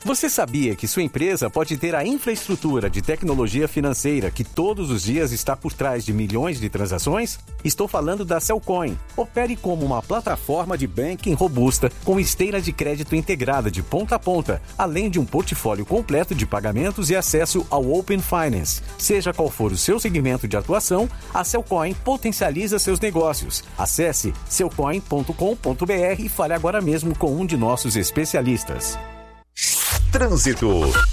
Você sabia que sua empresa pode ter a infraestrutura de tecnologia financeira que todos os dias está por trás de milhões de transações? Estou falando da Cellcoin. Opere como uma plataforma de banking robusta com esteira de crédito integrada de ponta a ponta, além de um portfólio completo de pagamentos e acesso ao Open Finance. Seja qual for o seu segmento de atuação, a Cellcoin potencializa seus negócios. Acesse cellcoin.com.br e fale agora mesmo com um de nossos especialistas. Trânsito.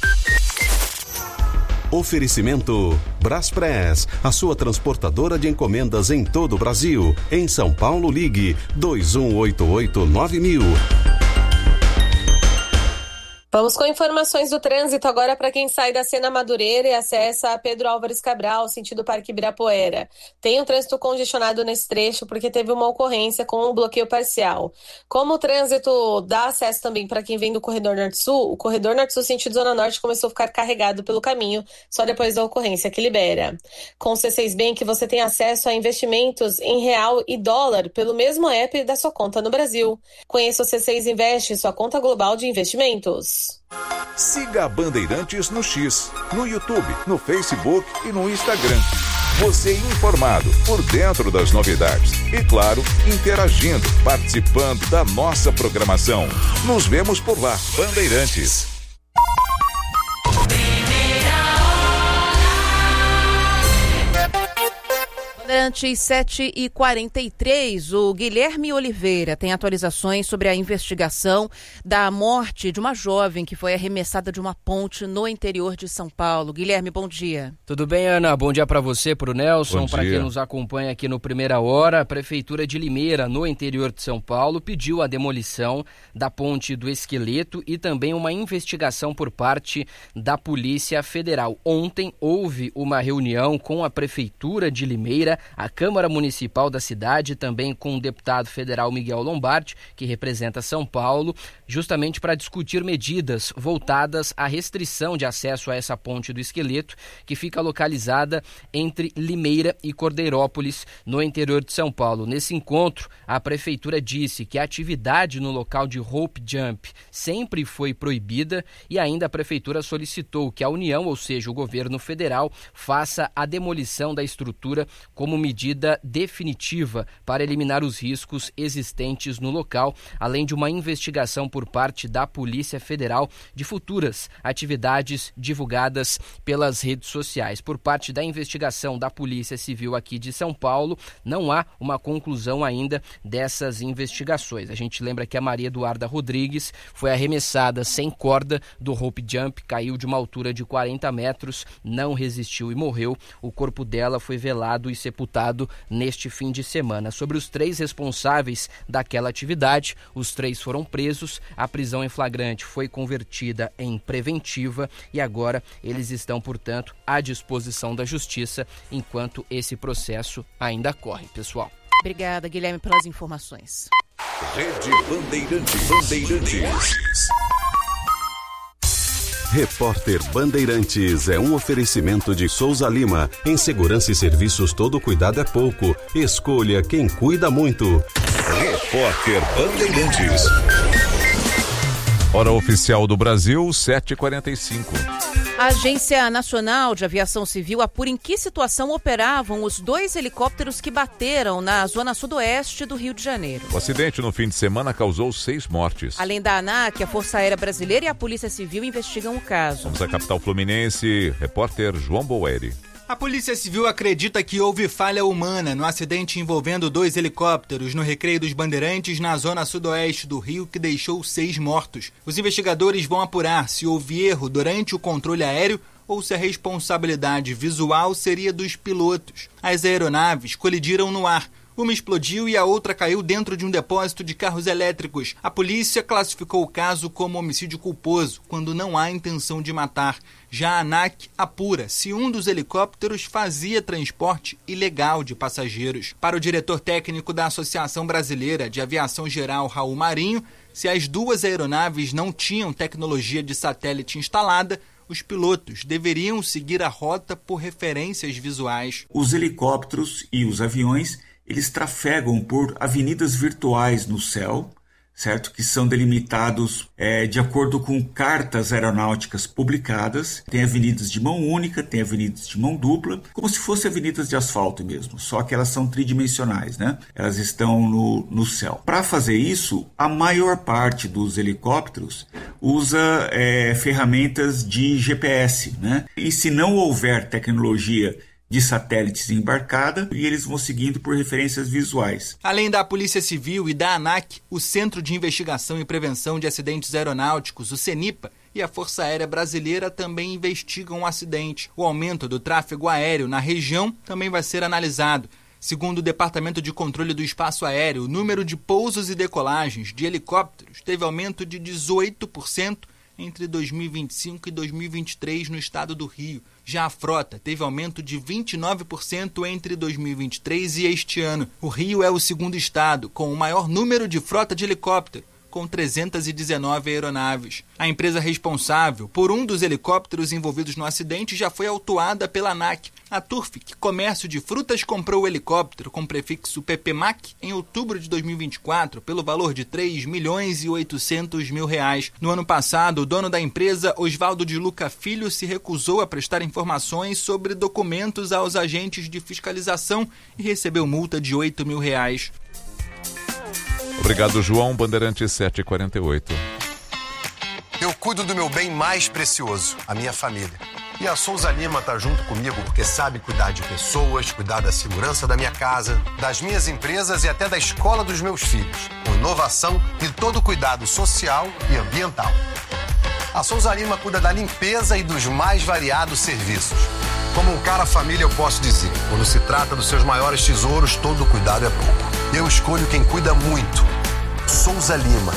Oferecimento Braspress, a sua transportadora de encomendas em todo o Brasil. Em São Paulo, ligue 2188-9000. Vamos com informações do trânsito agora para quem sai da Sena Madureira e acessa a Pedro Álvares Cabral, sentido Parque Ibirapuera. Tem um trânsito congestionado nesse trecho porque teve uma ocorrência com um bloqueio parcial. Como o trânsito dá acesso também para quem vem do Corredor Norte-Sul, o Corredor Norte-Sul sentido Zona Norte começou a ficar carregado pelo caminho só depois da ocorrência que libera. Com o C6 Bank você tem acesso a investimentos em real e dólar pelo mesmo app da sua conta no Brasil. Conheça o C6 Invest, sua conta global de investimentos. Siga a Bandeirantes no X, no YouTube, no Facebook e no Instagram. Você informado, por dentro das novidades. E claro, interagindo, participando da nossa programação. Nos vemos por lá, Bandeirantes. Bandeirantes 7h43, o Guilherme Oliveira tem atualizações sobre a investigação da morte de uma jovem que foi arremessada de uma ponte no interior de São Paulo. Guilherme, bom dia. Tudo bem, Ana? Bom dia para você, para o Nelson, para quem nos acompanha aqui no Primeira Hora. A Prefeitura de Limeira, no interior de São Paulo, pediu a demolição da ponte do Esqueleto e também uma investigação por parte da Polícia Federal. Ontem houve uma reunião com a Prefeitura de Limeira, a Câmara Municipal da cidade, também com o deputado federal Miguel Lombardi, que representa São Paulo, justamente para discutir medidas voltadas à restrição de acesso a essa ponte do Esqueleto, que fica localizada entre Limeira e Cordeirópolis, no interior de São Paulo. Nesse encontro, a Prefeitura disse que a atividade no local de rope jump sempre foi proibida e ainda a Prefeitura solicitou que a União, ou seja, o governo federal, faça a demolição da estrutura como medida definitiva para eliminar os riscos existentes no local, além de uma investigação por parte da Polícia Federal de futuras atividades divulgadas pelas redes sociais. Por parte da investigação da Polícia Civil aqui de São Paulo, não há uma conclusão ainda dessas investigações. A gente lembra que a Maria Eduarda Rodrigues foi arremessada sem corda do rope jump, caiu de uma altura de 40 metros, não resistiu e morreu. O corpo dela foi velado e sepultado neste fim de semana. Sobre os 3 responsáveis daquela atividade, os 3 foram presos, a prisão em flagrante foi convertida em preventiva e agora eles estão, portanto, à disposição da Justiça enquanto esse processo ainda corre, pessoal. Obrigada, Guilherme, pelas informações. Rede Bandeirantes. Repórter Bandeirantes é um oferecimento de Souza Lima. Em segurança e serviços, todo cuidado é pouco. Escolha quem cuida muito. Repórter Bandeirantes. Hora oficial do Brasil, 7h45. A Agência Nacional de Aviação Civil apura em que situação operavam os 2 helicópteros que bateram na zona sudoeste do Rio de Janeiro. O acidente no fim de semana causou 6 mortes. Além da ANAC, a Força Aérea Brasileira e a Polícia Civil investigam o caso. Vamos à capital fluminense, repórter João Boeri. A Polícia Civil acredita que houve falha humana no acidente envolvendo 2 helicópteros no Recreio dos Bandeirantes, na zona sudoeste do Rio, que deixou 6 mortos. Os investigadores vão apurar se houve erro durante o controle aéreo ou se a responsabilidade visual seria dos pilotos. As aeronaves colidiram no ar. Uma explodiu e a outra caiu dentro de um depósito de carros elétricos. A polícia classificou o caso como homicídio culposo, quando não há intenção de matar. Já a ANAC apura se um dos helicópteros fazia transporte ilegal de passageiros. Para o diretor técnico da Associação Brasileira de Aviação Geral, Raul Marinho, se as 2 aeronaves não tinham tecnologia de satélite instalada, os pilotos deveriam seguir a rota por referências visuais. Os helicópteros e os aviões, eles trafegam por avenidas virtuais no céu, certo? Que são delimitados de acordo com cartas aeronáuticas publicadas. Tem avenidas de mão única, tem avenidas de mão dupla, como se fossem avenidas de asfalto mesmo, só que elas são tridimensionais, né? Elas estão no céu. Para fazer isso, a maior parte dos helicópteros usa ferramentas de GPS, né? E se não houver tecnologia de satélites embarcada, e eles vão seguindo por referências visuais. Além da Polícia Civil e da ANAC, o Centro de Investigação e Prevenção de Acidentes Aeronáuticos, o CENIPA, e a Força Aérea Brasileira também investigam o acidente. O aumento do tráfego aéreo na região também vai ser analisado. Segundo o Departamento de Controle do Espaço Aéreo, o número de pousos e decolagens de helicópteros teve aumento de 18% entre 2025 e 2023 no estado do Rio. Já a frota teve aumento de 29% entre 2023 e este ano. O Rio é o segundo estado com o maior número de frota de helicóptero, com 319 aeronaves. A empresa responsável por um dos helicópteros envolvidos no acidente já foi autuada pela ANAC. A Turfic, comércio de frutas, comprou o helicóptero com prefixo PPMAC em outubro de 2024 pelo valor de R$3.800.000. No ano passado, o dono da empresa, Osvaldo de Luca Filho, se recusou a prestar informações sobre documentos aos agentes de fiscalização e recebeu multa de R$8.000. Obrigado, João. Bandeirante 748. Eu cuido do meu bem mais precioso, a minha família. E a Souza Lima tá junto comigo porque sabe cuidar de pessoas, cuidar da segurança da minha casa, das minhas empresas e até da escola dos meus filhos, com inovação e todo o cuidado social e ambiental. A Souza Lima cuida da limpeza e dos mais variados serviços. Como um cara família, eu posso dizer, quando se trata dos seus maiores tesouros, todo cuidado é pouco. Eu escolho quem cuida muito. Souza Lima.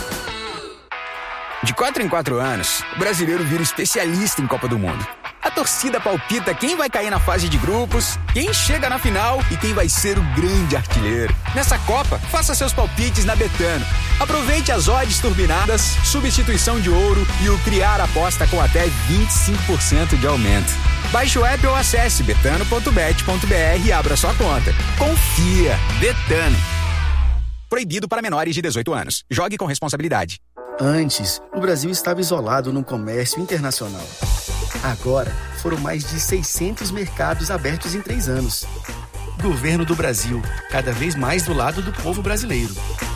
De 4 em 4 anos, o brasileiro vira especialista em Copa do Mundo. A torcida palpita quem vai cair na fase de grupos, quem chega na final e quem vai ser o grande artilheiro. Nessa Copa, faça seus palpites na Betano. Aproveite as odds turbinadas, substituição de ouro e o criar aposta com até 25% de aumento. Baixe o app ou acesse betano.bet.br e abra sua conta. Confia, Betano. Proibido para menores de 18 anos. Jogue com responsabilidade. Antes, o Brasil estava isolado no comércio internacional. Agora, foram mais de 600 mercados abertos em 3 anos. Governo do Brasil, cada vez mais do lado do povo brasileiro.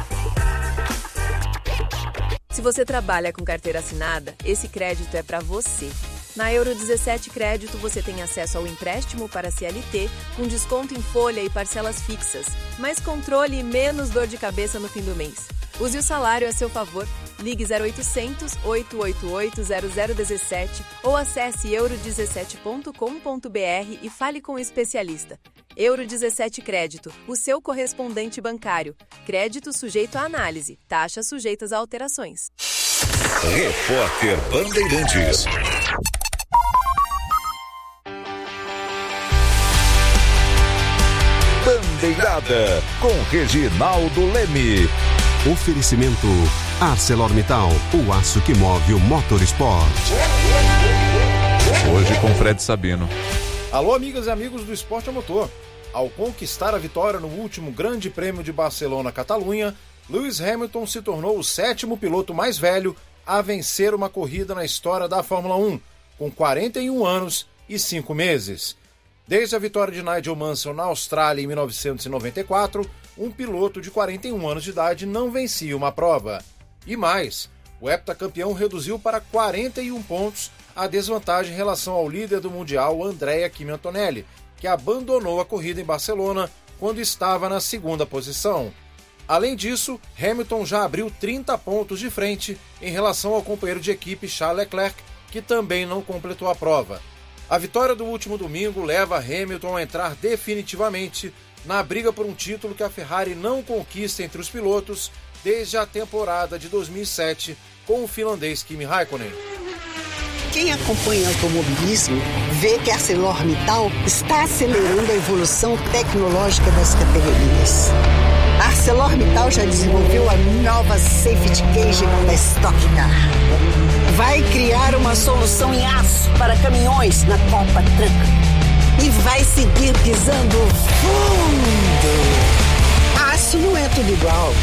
Se você trabalha com carteira assinada, esse crédito é para você. Na Euro 17 Crédito, você tem acesso ao empréstimo para CLT, com desconto em folha e parcelas fixas, mais controle e menos dor de cabeça no fim do mês. Use o salário a seu favor. Ligue 0800 888 0017 ou acesse euro17.com.br e fale com o especialista. Euro 17 Crédito, o seu correspondente bancário. Crédito sujeito à análise. Taxas sujeitas a alterações. Repórter Bandeirantes. Bandeirada com Reginaldo Leme. Oferecimento ArcelorMittal, o aço que move o motorsport. Hoje com Fred Sabino. Alô, amigas e amigos do Esporte a Motor. Ao conquistar a vitória no último Grande Prêmio de Barcelona-Catalunha, Lewis Hamilton se tornou o 7º piloto mais velho a vencer uma corrida na história da Fórmula 1, com 41 anos e 5 meses. Desde a vitória de Nigel Mansell na Austrália em 1994, um piloto de 41 anos de idade não vencia uma prova. E mais, o heptacampeão reduziu para 41 pontos a desvantagem em relação ao líder do Mundial, Andrea Kimi Antonelli, que abandonou a corrida em Barcelona quando estava na 2ª posição. Além disso, Hamilton já abriu 30 pontos de frente em relação ao companheiro de equipe Charles Leclerc, que também não completou a prova. A vitória do último domingo leva Hamilton a entrar definitivamente na briga por um título que a Ferrari não conquista entre os pilotos desde a temporada de 2007 com o finlandês Kimi Raikkonen. Quem acompanha o automobilismo vê que a ArcelorMittal está acelerando a evolução tecnológica das categorias. A ArcelorMittal já desenvolveu a nova Safety Cage da Stock Car. Vai criar uma solução em aço para caminhões na Copa Truck. E vai seguir pisando fundo. Aço não é tudo igual.